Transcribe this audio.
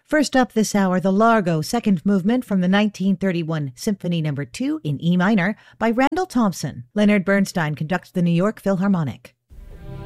First up this hour, the Largo Second Movement from the 1931 Symphony No. 2 in E minor by Randall Thompson. Leonard Bernstein conducts the New York Philharmonic.